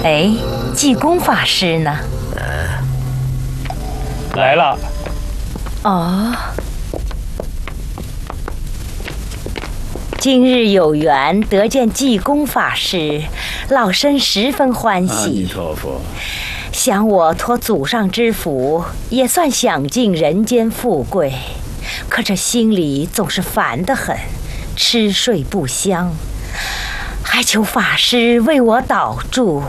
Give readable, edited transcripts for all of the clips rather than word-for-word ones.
哎，济公法师呢？ 来了。 哦，今日有缘得见济公法师，老身十分欢喜。 阿弥陀佛。 想我托祖上之福，也算享尽人间富贵，可这心里总是烦得很，吃睡不香，还求法师为我导助。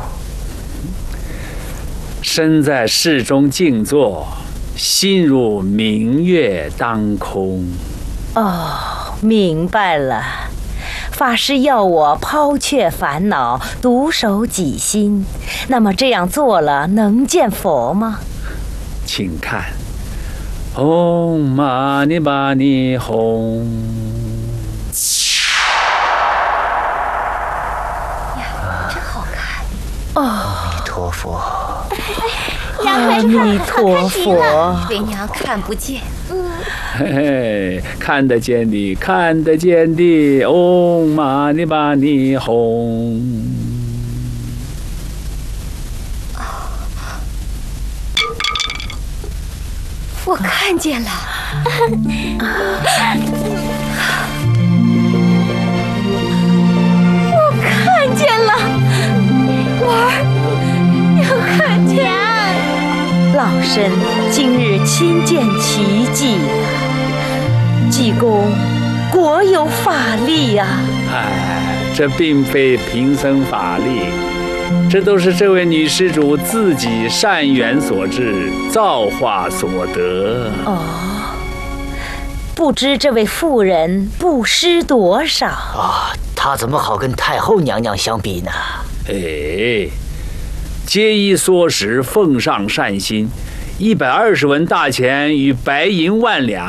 身在室中静坐，心如明月当空。 哦，明白了。法师要我抛却烦恼，独守己心，那么这样做了能见佛吗？ 请看，唵嘛呢叭呢吽。 呀，真好看！哦， 阿弥陀佛。 阿弥陀佛。 为娘看不见。 嘿嘿，看得见的，看得见的，唵嘛呢叭呢吽。 我看见了。我看见了，婉儿，娘看见。 老身今日亲见奇迹了，济公果有法力呀！ 哎，这并非贫僧法力，这都是这位女施主自己善缘所致，造化所得。 哦，不知这位妇人布施多少啊？她怎么好跟太后娘娘相比呢？ 哎，皆依唆使，奉上善心，120文大钱与白银1万两。